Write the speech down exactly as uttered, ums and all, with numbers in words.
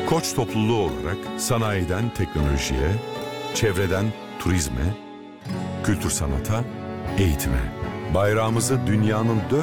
Koç topluluğu olarak sanayiden teknolojiye, çevreden turizme, kültür sanata, eğitime, bayrağımızı dünyanın dört